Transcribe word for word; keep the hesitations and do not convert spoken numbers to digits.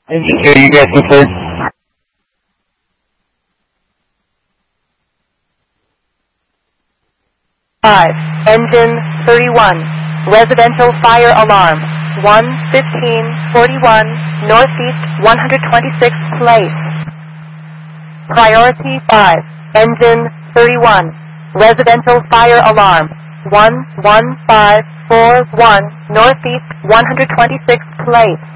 Engine two, you guys can clear. five. Engine thirty-one. Residential fire alarm. one fifteen forty-one Northeast one hundred twenty-sixth Place. Priority five. Engine thirty-one. Residential fire alarm. one one five four one Northeast one hundred twenty-sixth Place.